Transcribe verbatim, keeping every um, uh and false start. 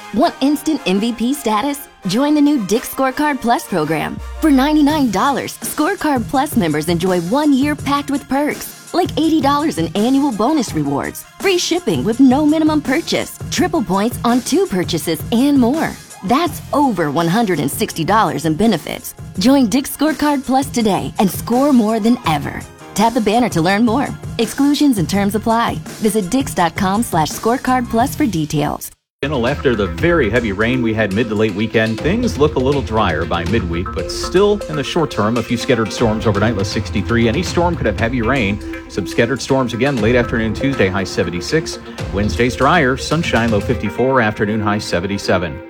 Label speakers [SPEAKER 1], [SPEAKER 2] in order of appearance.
[SPEAKER 1] Want instant M V P status? Join the new Dick's Scorecard Plus program. For ninety-nine dollars, Scorecard Plus members enjoy one year packed with perks, like eighty dollars in annual bonus rewards, free shipping with no minimum purchase, triple points on two purchases, and more. That's over one hundred sixty dollars in benefits. Join Dick's Scorecard Plus today and score more than ever. Tap the banner to learn more. Exclusions and terms apply. Visit dix.com slash scorecard plus for details.
[SPEAKER 2] After the very heavy rain we had mid to late weekend, things look a little drier by midweek, but still in the short term, a few scattered storms overnight, low sixty-three. Any storm could have heavy rain. Some scattered storms again late afternoon Tuesday, high seventy-six. Wednesday's drier, sunshine, low fifty-four, afternoon high seventy-seven.